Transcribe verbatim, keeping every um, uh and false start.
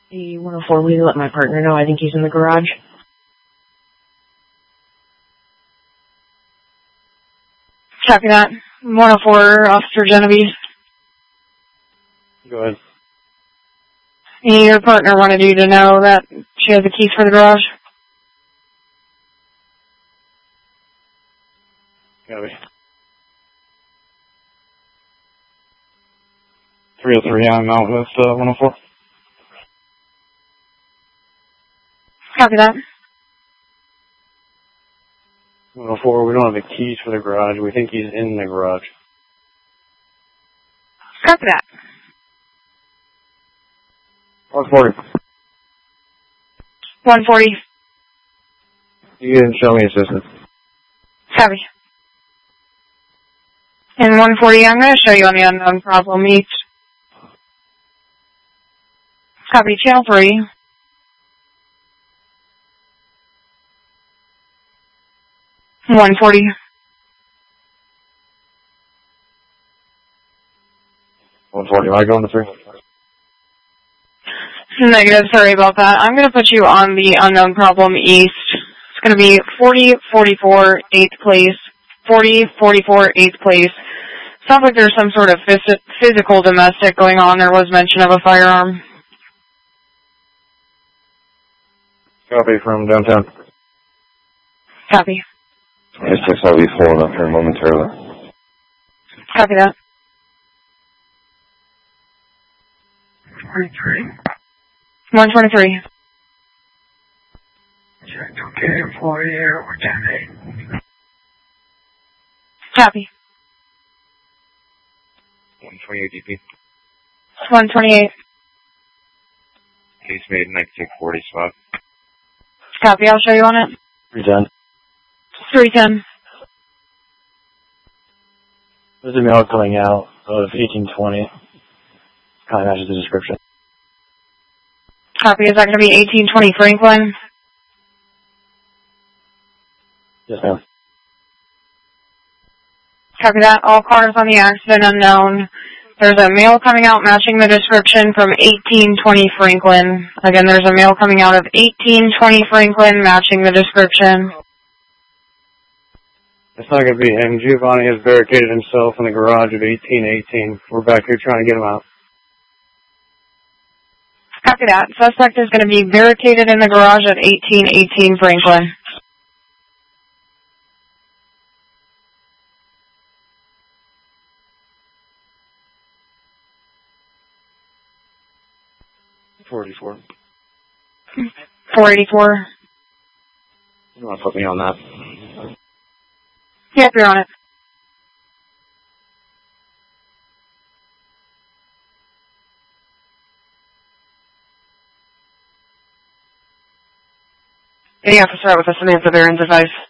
Hey, one oh four, will you let my partner know? I think he's in the garage. Copy that. one oh four, Officer Genevieve. Go ahead. Your partner wanted you to know that she has the keys for the garage. Copy. three oh three, I'm out with uh, one oh four. Copy that. one oh four, we don't have the keys for the garage. We think he's in the garage. Copy that. one forty. one forty. You didn't show me assistance. Copy. And one forty, I'm going to show you on the unknown problem each. Copy, channel three. one forty. one forty, am I going to three? Negative, sorry about that. I'm going to put you on the unknown problem east. It's going to be forty forty-four, eighth place. forty forty-four, eighth place. Sounds like there's some sort of phys physical domestic going on. There was mention of a firearm. Copy from downtown. Copy. S six, I'll be pulling up here momentarily. Copy that. twenty-three. one twenty-three. Check okay, forty-eight over ten eight. Copy. one twenty-eight D P. one twenty-eight. Case made ninety-six forty spot. Copy, I'll show you on it. three ten. three ten. There's a mail coming out of eighteen twenty. Kind of matches the description. Copy, is that going to be eighteen twenty Franklin? Yes, ma'am. Copy that. All cars on the accident unknown. There's a mail coming out matching the description from eighteen twenty Franklin. Again, there's a mail coming out of eighteen twenty Franklin matching the description. It's not going to be him. Giovanni has barricaded himself in the garage at eighteen eighteen. We're back here trying to get him out. Copy that. Suspect is going to be barricaded in the garage at eighteen eighteen Franklin. forty-four. four eighty-four. You want to put me on that? Yep, you're on it. Any officer out with a Samantha Barron's advice?